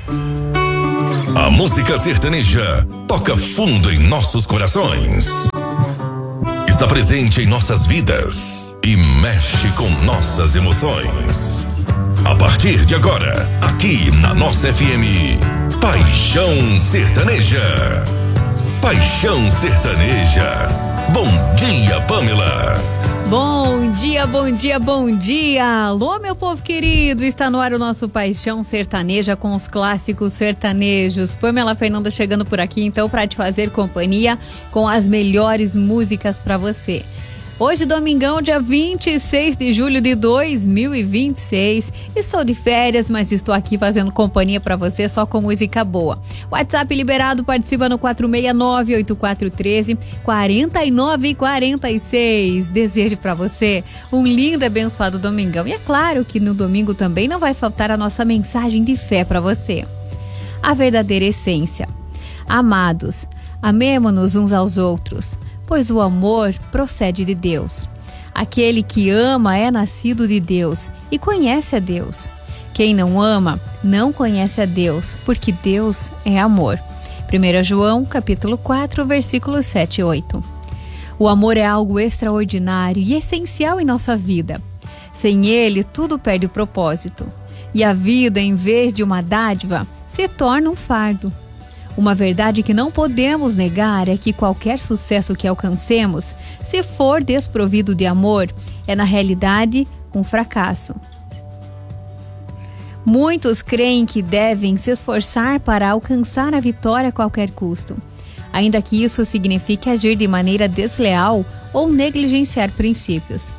A música sertaneja toca fundo em nossos corações. Está presente em nossas vidas e mexe com nossas emoções. A partir de agora, aqui na nossa FM, Paixão Sertaneja. Paixão Sertaneja. Bom dia, Pamela. Bom dia, bom dia, bom dia. Alô, meu povo querido. Está no ar o nosso Paixão Sertaneja com os clássicos sertanejos. Pamela Fernanda chegando por aqui, então, para te fazer companhia com as melhores músicas para você. Hoje, domingão, dia 26 de julho de 2026. Estou de férias, mas estou aqui fazendo companhia para você só com música boa. WhatsApp liberado, participa no 469-8413-4946. Desejo para você um lindo e abençoado domingão. E é claro que no domingo também não vai faltar a nossa mensagem de fé para você. A verdadeira essência. Amados, amemo-nos uns aos outros, pois o amor procede de Deus. Aquele que ama é nascido de Deus e conhece a Deus. Quem não ama, não conhece a Deus, porque Deus é amor. 1 João, capítulo 4, versículos 7 e 8. O amor é algo extraordinário e essencial em nossa vida. Sem ele, tudo perde o propósito. E a vida, em vez de uma dádiva, se torna um fardo. Uma verdade que não podemos negar é que qualquer sucesso que alcancemos, se for desprovido de amor, é na realidade um fracasso. Muitos creem que devem se esforçar para alcançar a vitória a qualquer custo, ainda que isso signifique agir de maneira desleal ou negligenciar princípios.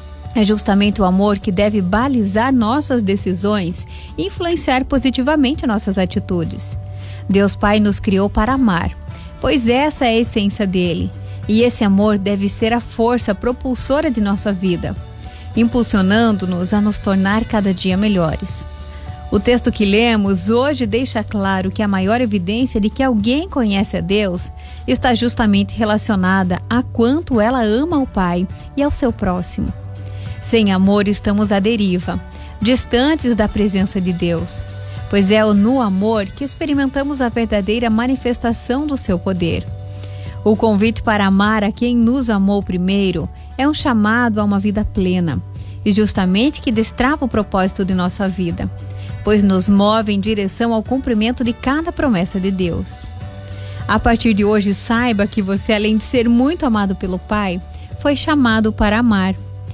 É justamente o amor que deve balizar nossas decisões e influenciar positivamente nossas atitudes. Deus Pai nos criou para amar, pois essa é a essência dele, e esse amor deve ser a força propulsora de nossa vida, impulsionando-nos a nos tornar cada dia melhores. O texto que lemos hoje deixa claro que a maior evidência de que alguém conhece a Deus está justamente relacionada a quanto ela ama ao Pai e ao seu próximo. Sem amor estamos à deriva, distantes da presença de Deus, pois é no amor que experimentamos a verdadeira manifestação do seu poder. O convite para amar a quem nos amou primeiro é um chamado a uma vida plena, e justamente que destrava o propósito de nossa vida, pois nos move em direção ao cumprimento de cada promessa de Deus. A partir de hoje, saiba que você, além de ser muito amado pelo Pai, foi chamado para amar.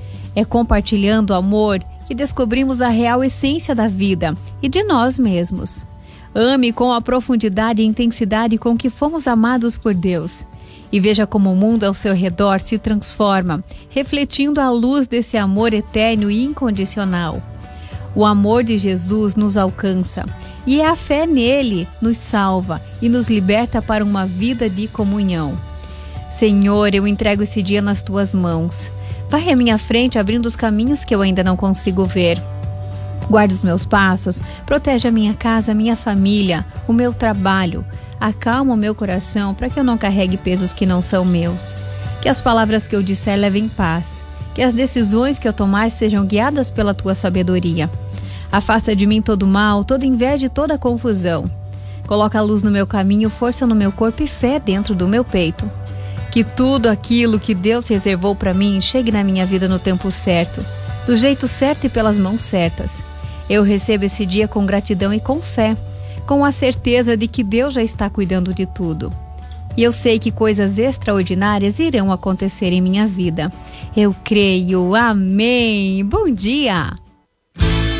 É compartilhando o amor que descobrimos a real essência da vida e de nós mesmos. Ame com a profundidade e intensidade com que fomos amados por Deus. E veja como o mundo ao seu redor se transforma, refletindo a luz desse amor eterno e incondicional. O amor de Jesus nos alcança, e é a fé nele nos salva e nos liberta para uma vida de comunhão. Senhor, eu entrego esse dia nas tuas mãos. Vai à minha frente abrindo os caminhos que eu ainda não consigo ver. Guarde os meus passos, protege a minha casa, a minha família, o meu trabalho. Acalma o meu coração para que eu não carregue pesos que não são meus. Que as palavras que eu disser levem paz. Que as decisões que eu tomar sejam guiadas pela tua sabedoria. Afasta de mim todo mal, toda inveja e toda confusão. Coloca luz no meu caminho, força no meu corpo e fé dentro do meu peito. Que tudo aquilo que Deus reservou para mim chegue na minha vida no tempo certo, do jeito certo e pelas mãos certas. Eu recebo esse dia com gratidão e com fé, com a certeza de que Deus já está cuidando de tudo. E eu sei que coisas extraordinárias irão acontecer em minha vida. Eu creio. Amém. Bom dia!